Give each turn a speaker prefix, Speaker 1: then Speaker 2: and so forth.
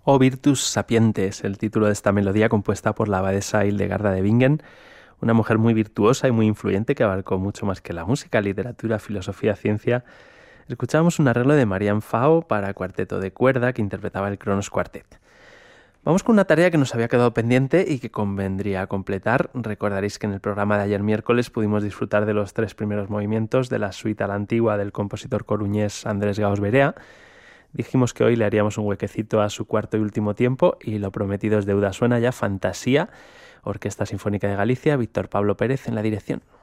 Speaker 1: O Virtus Sapientes, el título de esta melodía compuesta por la abadesa Hildegarda de Bingen, una mujer muy virtuosa y muy influyente que abarcó mucho más que la música, literatura, filosofía, ciencia. Escuchábamos un arreglo de Marianne Faho para cuarteto de cuerda que interpretaba el Kronos Quartet. Vamos con una tarea que nos había quedado pendiente y que convendría completar. Recordaréis que en el programa de ayer miércoles pudimos disfrutar de los 3 primeros movimientos de la suite a la antigua del compositor coruñés Andrés Gaos Berea. Dijimos que hoy le haríamos un huequecito a su cuarto y último tiempo y lo prometido es deuda. Suena ya Fantasía, Orquesta Sinfónica de Galicia, Víctor Pablo Pérez en la dirección.